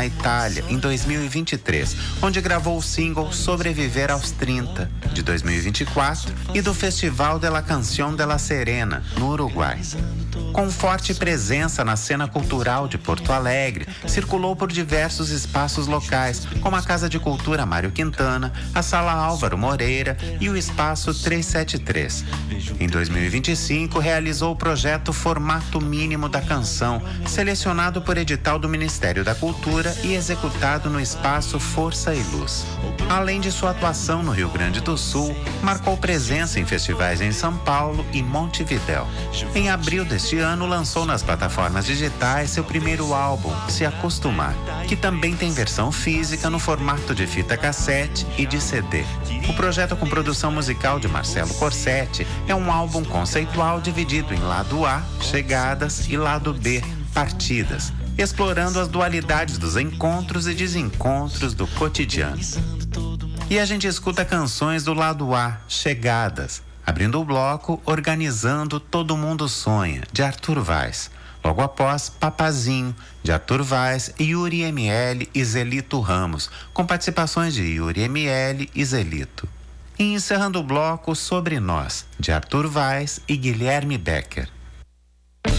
na Itália, em 2023, onde gravou o single Sobreviver aos 30, de 2024, e do Festival de la Canción de la Serena, no Uruguai. Com forte presença na cena cultural de Porto Alegre, circulou por diversos espaços locais, como a Casa de Cultura Mário Quintana, a Sala Álvaro Moreira e o Espaço 373. Em 2025, realizou o projeto Formato Mínimo da Canção, selecionado por edital do Ministério da Cultura e executado no Espaço Força e Luz. Além de sua atuação no Rio Grande do Sul, marcou presença em festivais em São Paulo e Montevidéu. Em abril deste ano, lançou nas plataformas digitais seu primeiro álbum, Se Acostumar, que também tem versão física no formato de fita cassete e de CD. O projeto, com produção musical de Marcelo Corsetti, é um álbum conceitual dividido em lado A, Chegadas, e lado B, Partidas, explorando as dualidades dos encontros e desencontros do cotidiano. E a gente escuta canções do lado A, Chegadas, abrindo o bloco Organizando Todo Mundo Sonha, de Arthur Vaz. Logo após, Papazinho, de Arthur Vaz, e Yuri ML e Zelito Ramos, com participações de Yuri ML e Zelito. E encerrando o bloco, Sobre Nós, de Arthur Vaz e Guilherme Becker.